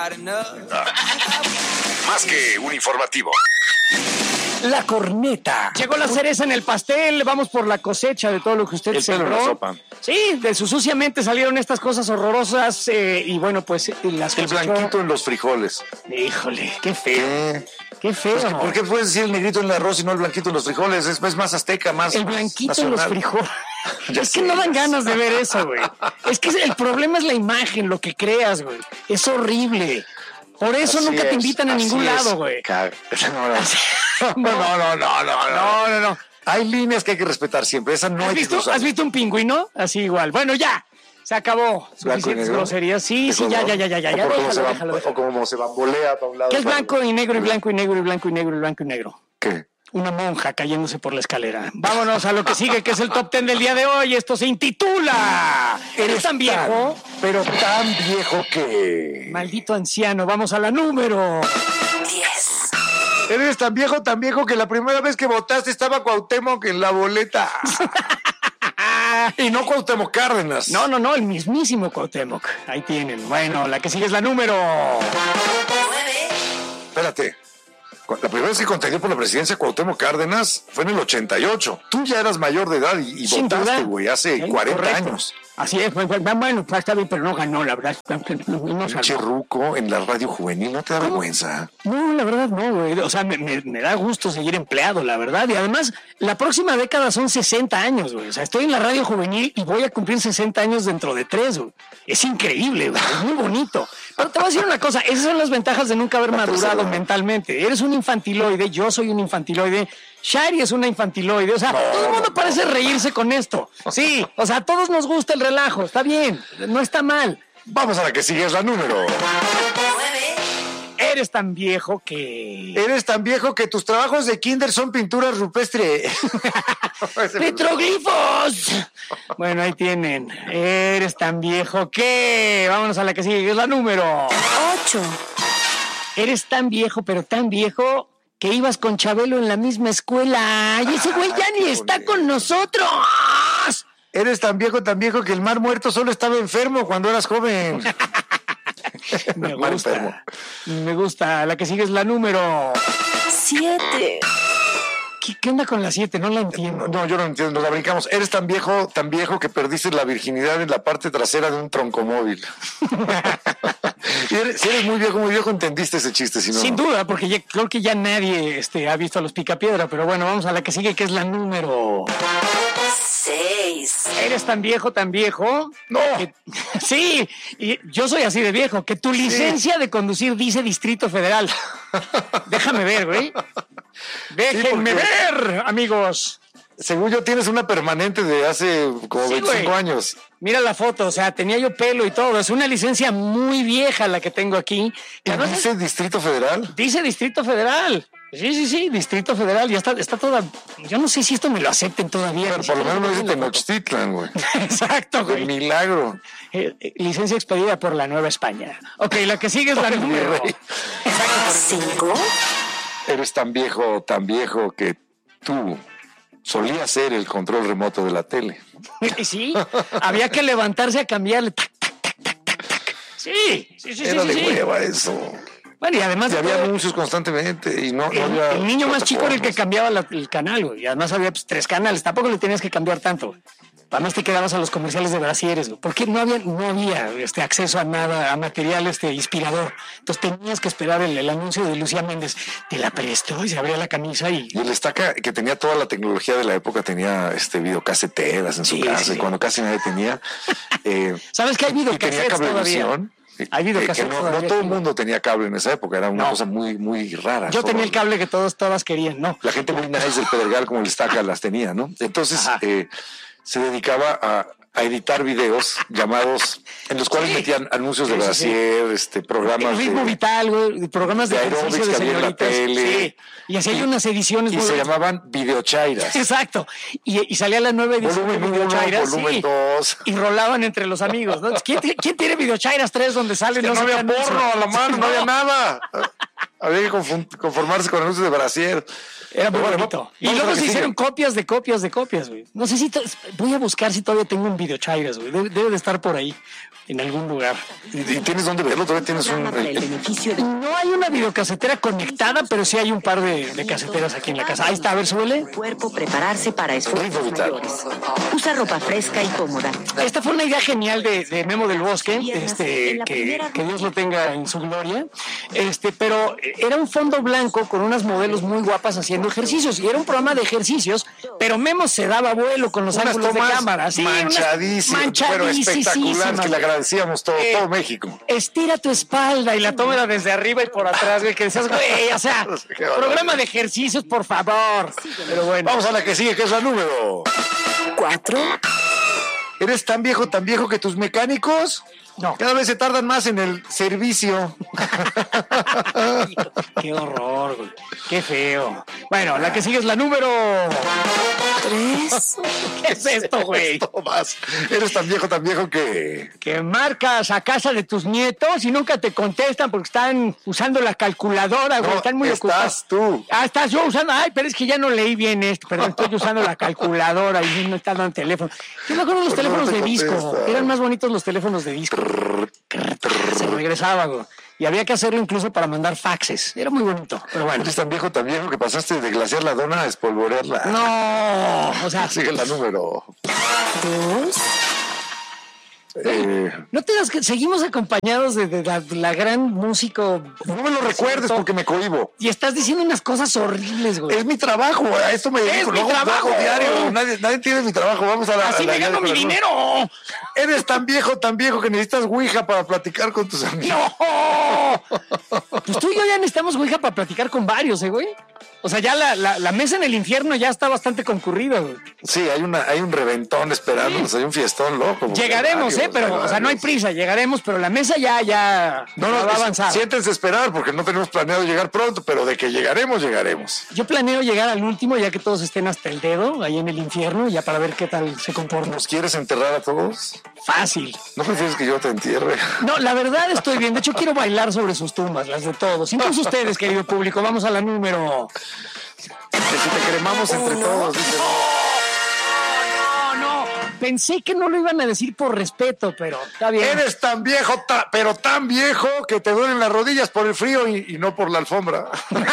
Más que un informativo. La corneta. Llegó la cereza en el pastel. Vamos por la cosecha de todo lo que usted sembró. Sí, de su sucia mente salieron estas cosas horrorosas y bueno, pues las El blanquito en los frijoles. Híjole, qué feo. Qué feo. Pues, ¿por qué puedes decir el negrito en el arroz y no el blanquito en los frijoles? Es más azteca, más el blanquito nacional. en los frijoles. Es que no dan ganas de ver eso, güey. Es que el problema es la imagen, lo que creas, güey. Es horrible. Por eso Así nunca te invitan a ningún lado, güey. No. Hay líneas que hay que respetar siempre. Esa no hay que cruzar. ¿Has visto un pingüino? Así igual. Bueno, ya. Se acabó. Suficientes groserías. Sí, ya. Déjalo. O como se bambolea para un lado. ¿Qué es blanco y negro y blanco y negro y blanco y negro y blanco y negro? ¿Qué? Una monja cayéndose por la escalera. Vámonos a lo que sigue, que es el top 10 del día de hoy. Esto se intitula ¿Eres tan viejo? Pero tan viejo que... Maldito anciano. Vamos a la número 10. Eres tan viejo que la primera vez que votaste estaba Cuauhtémoc en la boleta. Y no Cuauhtémoc Cárdenas. No, el mismísimo Cuauhtémoc. Ahí tienen. Bueno, la que sigue es la número 9. Espérate. La primera vez que contendí por la presidencia Cuauhtémoc Cárdenas fue en el 88. Tú ya eras mayor de edad y votaste, güey, hace 40 años. Así es, bueno, está bien, pero no ganó, la verdad. No Pinche ruco en la radio juvenil, ¿no te da vergüenza? No, la verdad no, güey. O sea, me da gusto seguir empleado, la verdad. Y además, la próxima década son 60 años, güey. O sea, estoy en la radio juvenil y voy a cumplir 60 años dentro de 3, güey. Es increíble, güey. Es muy bonito. Pero te voy a decir una cosa. Esas son las ventajas de nunca haber madurado mentalmente. Eres un infantiloide, yo soy un infantiloide. Shari es una infantiloide, o sea, todo el mundo parece reírse con esto. Sí, o sea, a todos nos gusta el relajo, está bien, no está mal. Vamos a la que sigue, es la número 9. Eres tan viejo que... Eres tan viejo que tus trabajos de kinder son pinturas rupestres. ¡Petroglifos! Bueno, ahí tienen. Eres tan viejo que... Vámonos a la que sigue, es la número 8. Eres tan viejo, pero tan viejo... que ibas con Chabelo en la misma escuela. Y ese güey ya ni está con nosotros. Eres tan viejo que el Mar Muerto solo estaba enfermo cuando eras joven. Me gusta. La que sigue es la número 7. ¿Qué onda con la 7? No la entiendo. No, yo no entiendo. Nos la brincamos. Eres tan viejo que perdiste la virginidad en la parte trasera de un troncomóvil. Si eres muy viejo, entendiste ese chiste. Si no, sin duda, porque creo que ya nadie ha visto a los Picapiedra. Pero bueno, vamos a la que sigue, que es la número 6. Eres tan viejo. No. Sí, y yo soy así de viejo, que tu licencia de conducir dice Distrito Federal. Déjame ver, güey. Déjenme ver, amigos. Según yo, tienes una permanente de hace como 25 años. Mira la foto, o sea, tenía yo pelo y todo. Es una licencia muy vieja la que tengo aquí. ¿Y dice Distrito Federal? Dice Distrito Federal. Sí, Distrito Federal. Ya está toda... Yo no sé si esto me lo acepten todavía. Pero por lo menos no dice Tenochtitlan, güey. Exacto, güey. De milagro. Licencia expedida por la Nueva España. Ok, la que sigue es la número 5. Eres tan viejo que tú solías ser el control remoto de la tele. Sí, había que levantarse a cambiarle. Tac, tac, tac, tac, tac, tac. Sí. Era de hueva eso. Bueno, y además... Y había anuncios constantemente y no había... El niño más chico era el que cambiaba el canal, güey. Y además había 3 canales. Tampoco le tenías que cambiar tanto. Además te quedabas a los comerciales de brasieres, güey. Porque no había acceso a nada, a material inspirador. Entonces tenías que esperar el anuncio de Lucía Méndez. Te la prestó y se abría la camisa y... Y el Estaca, que tenía toda la tecnología de la época, tenía videocaseteras en su casa. Y cuando casi nadie tenía... ¿Sabes que hay videocasetes todavía? Hay videocasetes no todo el mundo tenía cable en esa época, era una cosa muy, muy rara. Yo tenía el cable que todas querían, ¿no? La gente muy nice del Pedregal como el Estaca las tenía, ¿no? Entonces se dedicaba a editar videos llamados, en los cuales metían anuncios de brasier, programas el ritmo vital, güey, programas de ejercicio de señoritas. Sí. Y así hay unas ediciones. Y se llamaban videochairas. Exacto. Y salía la nueva edición de videochairas. Volumen 2. Y rolaban entre los amigos, ¿no? ¿Quién tiene videochairas 3 donde salen? No había porno a la mano, no había nada. Había que conformarse con anuncios de brasier. Era muy Bueno, bonito. Y vamos a luego lo se que hicieron sigue. copias de copias, güey. No sé si... Voy a buscar si todavía tengo un videochairas, güey. Debe de estar por ahí, en algún lugar. ¿Y tienes dónde verlo? ¿Todavía tienes un...? Para el beneficio de No hay una videocasetera conectada, pero sí hay un par de caseteras aquí en la casa. Ahí está, a ver, súbele. tu cuerpo prepararse para esfuerzos Vital. mayores. Usa ropa fresca y cómoda. Esta fue una idea genial de Memo del Bosque, que Dios lo tenga en su gloria. Pero era un fondo blanco con unas modelos muy guapas haciendo ejercicios. Y era un programa de ejercicios, pero Memo se daba vuelo con los Unas ángulos de tomas cámara. Sí, manchadísimas, pero espectaculares, que le agradecíamos todo México. Estira tu espalda y la toma era desde arriba y por atrás, güey, que decías, güey, o sea, Qué barbaridad. programa de ejercicios, por favor. Pero bueno. Vamos a la que sigue, que es la número. 4. ¿Eres tan viejo que tus mecánicos? No. Cada vez se tardan más en el servicio. Qué horror, güey. Qué feo. Bueno, la que sigue es la número... 3. ¿Qué es esto, güey? Esto más. Eres tan viejo que... Que marcas a casa de tus nietos y nunca te contestan porque están usando la calculadora, güey. No, Están muy ocupados. estás tú. Ah, estás yo usando. Ay, pero es que ya no leí bien esto. Perdón, estoy usando la calculadora y no está dando el teléfono. Yo me acuerdo de los ¿Por qué no teléfonos te de disco. contesta? Eran más bonitos los teléfonos de disco. Se regresaba, güey. Y había que hacerlo incluso para mandar faxes. Era muy bonito, pero bueno. Eres tan viejo que pasaste de glaciar la dona a espolvorearla. No, o sea, Sigue la número. 2. no te das que seguimos acompañados de la gran músico. No me lo recuerdes porque me cohibo. Y estás diciendo unas cosas horribles, güey. Es mi trabajo, a esto me dedico. mi Lo hago trabajo. diario. Nadie tiene mi trabajo. Vamos a la. Así a la me gano con mi la- dinero. Eres tan viejo que necesitas Ouija para platicar con tus amigos. ¡No! Pues tú y yo ya necesitamos Ouija para platicar con varios, güey. O sea, ya la mesa en el infierno ya está bastante concurrida, güey. Sí, hay un reventón esperándonos, hay un fiestón loco. Llegaremos, pero, o sea, no hay prisa, llegaremos, pero la mesa ya No, va a avanzar. siéntense a esperar porque no tenemos planeado llegar pronto, pero de que llegaremos. Yo planeo llegar al último, ya que todos estén hasta el dedo, ahí en el infierno, ya para ver qué tal se comporta. ¿Nos quieres enterrar a todos? Fácil. ¿No prefieres que yo te entierre? No, la verdad estoy bien. De hecho, quiero bailar sobre sus tumbas, las de todos. Incluso ustedes, querido público. Vamos a la número... Que si te cremamos entre todos, dice. No. Pensé que no lo iban a decir por respeto, pero está bien. Eres tan viejo, pero tan viejo que te duelen las rodillas por el frío y no por la alfombra.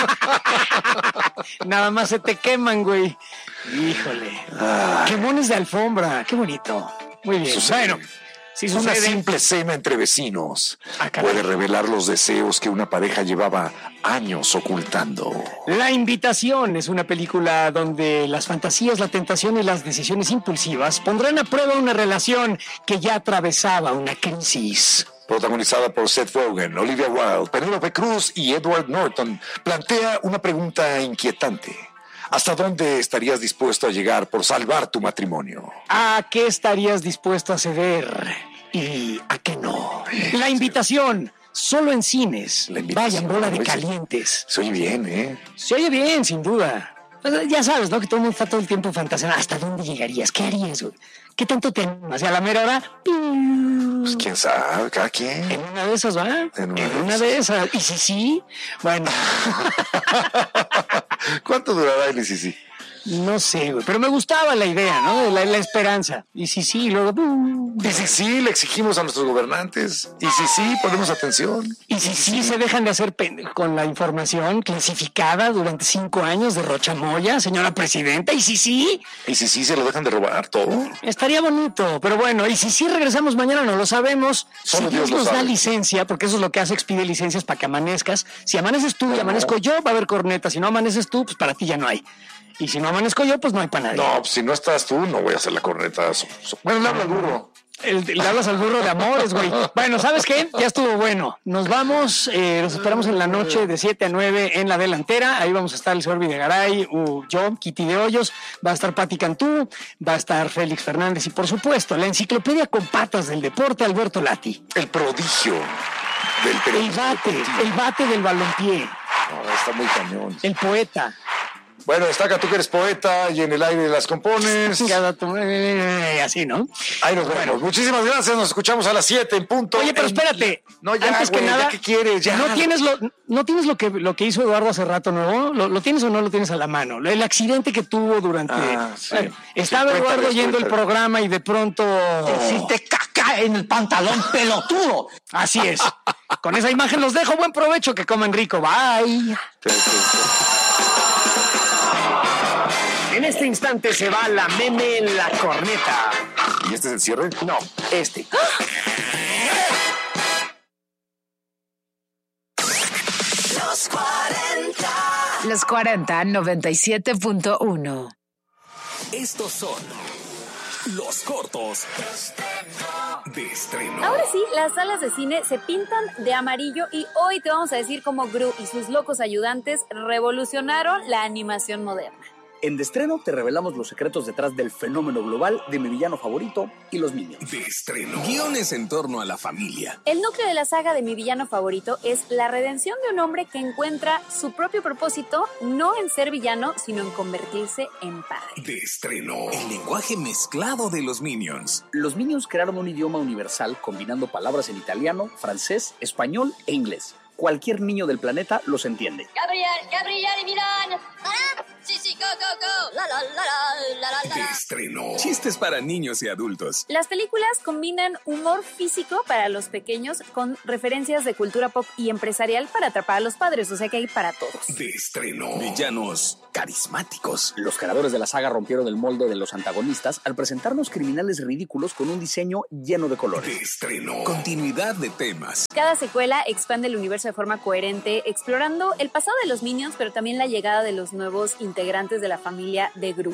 Nada más se te queman, güey. Híjole. Quemones de alfombra. Qué bonito. Muy bien. Sucede. Bueno, si Una sucede... simple cena entre vecinos Ah, caray. puede revelar los deseos que una pareja llevaba años ocultando. La Invitación es una película donde las fantasías, la tentación y las decisiones impulsivas pondrán a prueba una relación que ya atravesaba una crisis. Protagonizada por Seth Rogen, Olivia Wilde, Penélope Cruz y Edward Norton, plantea una pregunta inquietante. ¿Hasta dónde estarías dispuesto a llegar por salvar tu matrimonio? ¿A qué estarías dispuesto a ceder y a qué no? La Invitación, solo en cines. La Invitación, Vaya bola de oye, calientes. Se oye bien, ¿eh? Se oye bien, sin duda. Ya sabes, ¿no? Que todo el mundo está todo el tiempo fantaseando. ¿Hasta dónde llegarías? ¿Qué harías, güey? ¿Qué tanto te animas? Y a la mera hora... Pues quién sabe, cada quien. En una de esas, ¿va? En una En de una de esas. ¿Y si sí? Bueno, ¿Cuánto durará el ICC? no sé, güey. Pero me gustaba la idea, ¿no? De la esperanza. Y si sí, y luego... Y si sí, le exigimos a nuestros gobernantes. Y si sí, ponemos atención. Y si sí se dejan de hacer con la información clasificada durante 5 años de Rochamoya, señora presidenta. Y si sí, Y si sí, se lo dejan de robar todo. estaría bonito. Pero bueno, y si sí regresamos mañana, no lo sabemos. Solo Si Dios lo nos da sabe. licencia, porque eso es lo que hace, expide licencias para que amanezcas. Si amaneces tú y amanezco yo, va a haber corneta. Si no amaneces tú, pues para ti ya no hay. Y si no amanezco yo, pues no hay para nadie. No, pues si no estás tú, no voy a hacer la corneta. Bueno, le habla al burro. Le hablas al burro de amores, güey. Bueno, ¿sabes qué? Ya estuvo bueno. Nos vamos, los esperamos en la noche de 7 a 9 en la delantera. Ahí vamos a estar el señor Videgaray, yo, Kitty de Hoyos, va a estar Pati Cantú, va a estar Félix Fernández y por supuesto la enciclopedia con patas del deporte, Alberto Lati. El prodigio del El periodismo bate, deportivo. el bate del balompié, No, está muy cañón. el poeta. Bueno, destaca tú que eres poeta y en el aire las compones. Así, ¿no? Ahí nos vemos. Muchísimas gracias. Nos escuchamos a las 7 en punto. Oye, pero espérate. No, ya, antes güey, que nada, ¿qué quieres? Ya. ¿No tienes lo que hizo Eduardo hace rato, no? ¿Lo tienes o no lo tienes a la mano? El accidente que tuvo durante... Sí. Estaba Eduardo oyendo el programa y de pronto... Te hiciste caca en el pantalón, pelotudo. Así es. Con esa imagen los dejo. Buen provecho, que coman rico. Bye. En este instante se va la meme en la corneta. ¿Y este es el cierre? No, este. Los 40 97.1. Estos son los cortos de estreno. Ahora sí, las salas de cine se pintan de amarillo y hoy te vamos a decir cómo Gru y sus locos ayudantes revolucionaron la animación moderna. En De Estreno te revelamos los secretos detrás del fenómeno global de mi villano favorito y los Minions. De estreno. Guiones en torno a la familia. El núcleo de la saga de mi villano favorito es la redención de un hombre que encuentra su propio propósito, no en ser villano, sino en convertirse en padre. De estreno. El lenguaje mezclado de los Minions. Los Minions crearon un idioma universal combinando palabras en italiano, francés, español e inglés. Cualquier niño del planeta los entiende. Gabriel, Milán. Sí, go. La. De estreno. Chistes para niños y adultos. Las películas combinan humor físico para los pequeños con referencias de cultura pop y empresarial para atrapar a los padres, o sea que hay para todos. De estreno. Villanos carismáticos. Los creadores de la saga rompieron el molde de los antagonistas al presentarnos criminales ridículos con un diseño lleno de colores. De estreno. Continuidad de temas. Cada secuela expande el universo de forma coherente, explorando el pasado de los Minions, pero también la llegada de los nuevos integrantes de la familia de Gru.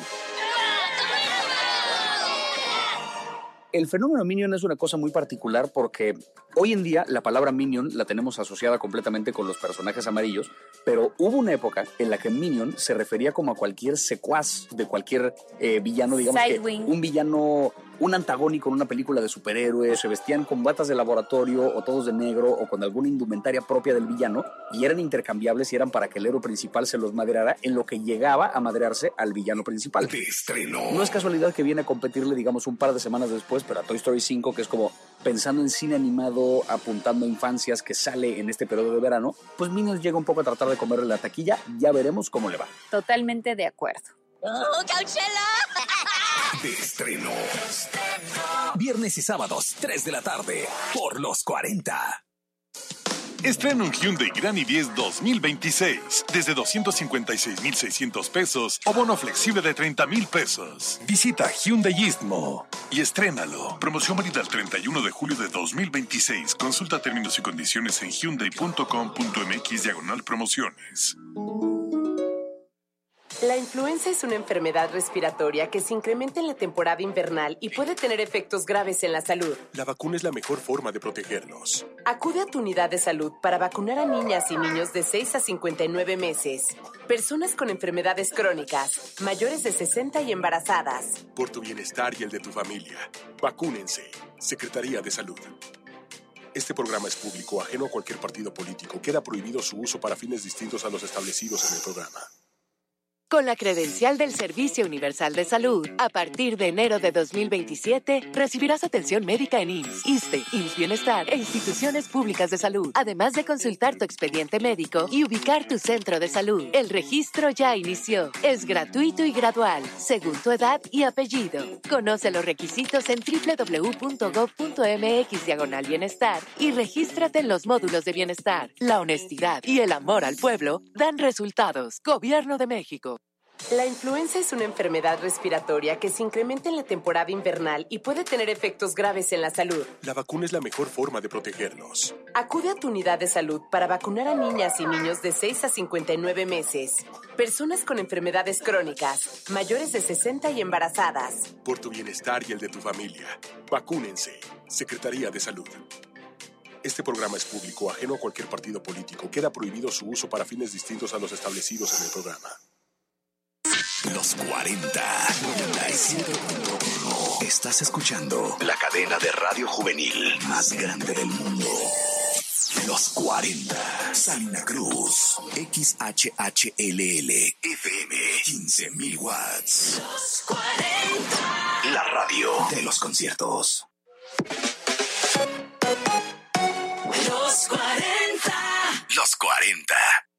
El fenómeno Minion es una cosa muy particular porque hoy en día la palabra Minion la tenemos asociada completamente con los personajes amarillos, pero hubo una época en la que Minion se refería como a cualquier secuaz de cualquier villano, digamos Sidewing. que un villano, un antagónico en una película de superhéroes, se vestían con batas de laboratorio o todos de negro o con alguna indumentaria propia del villano y eran intercambiables y eran para que el héroe principal se los madreara en lo que llegaba a madrearse al villano principal. De estreno. No es casualidad que viene a competirle, digamos, un par de semanas después, pero a Toy Story 5, que es como pensando en cine animado, apuntando a infancias que sale en este periodo de verano, pues Minions llega un poco a tratar de comerle la taquilla, ya veremos cómo le va. Totalmente de acuerdo. ¡Oh, Cauchela! De estreno. Viernes y sábados, 3 de la tarde, por los 40. Estrena un Hyundai Grand i10 2026 desde 256,600 pesos o bono flexible de 30,000 pesos. Visita Hyundai Istmo y estrénalo. Promoción válida el 31 de julio de 2026. Consulta términos y condiciones en hyundai.com.mx/promociones. La influenza es una enfermedad respiratoria que se incrementa en la temporada invernal y puede tener efectos graves en la salud. La vacuna es la mejor forma de protegernos. Acude a tu unidad de salud para vacunar a niñas y niños de 6 a 59 meses, personas con enfermedades crónicas, mayores de 60 y embarazadas. Por tu bienestar y el de tu familia, vacúnense. Secretaría de Salud. Este programa es público, ajeno a cualquier partido político. Queda prohibido su uso para fines distintos a los establecidos en el programa. Con la credencial del Servicio Universal de Salud, a partir de enero de 2027, recibirás atención médica en IMSS, ISSSTE, IMSS Bienestar e instituciones públicas de salud, además de consultar tu expediente médico y ubicar tu centro de salud. El registro ya inició. Es gratuito y gradual, según tu edad y apellido. Conoce los requisitos en www.gov.mx/bienestar y regístrate en los módulos de bienestar. La honestidad y el amor al pueblo dan resultados. Gobierno de México. La influenza es una enfermedad respiratoria que se incrementa en la temporada invernal y puede tener efectos graves en la salud. La vacuna es la mejor forma de protegernos. Acude a tu unidad de salud para vacunar a niñas y niños de 6 a 59 meses, personas con enfermedades crónicas, mayores de 60 y embarazadas. Por tu bienestar y el de tu familia, vacúnense. Secretaría de Salud. Este programa es público, ajeno a cualquier partido político. Queda prohibido su uso para fines distintos a los establecidos en el programa. Los 40 97.1. Estás escuchando la cadena de radio juvenil más grande del mundo. Los 40. Salina Cruz. XHHLL. FM. 15,000 watts. Los 40. La radio de los conciertos. Los 40. Los 40.